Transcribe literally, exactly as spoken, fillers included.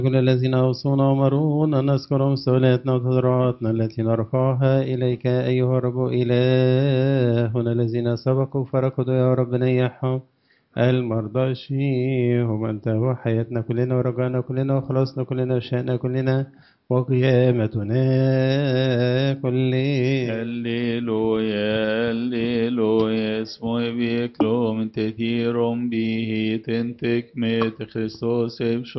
كل الذين أوصونا ومرونا نذكرهم سؤالاتنا وتضرعاتنا التي نرفعها إليك أيها الرب إلهنا. الذين سبقوا فركضوا يا رب نيحهم، المرضى اشفيهم. أنت هو حياتنا كلنا ورجعنا كلنا وخلاصنا كلنا وشأننا كلنا وقيامتنا كلنا. هللويا هللويا اسمه بيكلوم تثير به تنتك مت خريستوس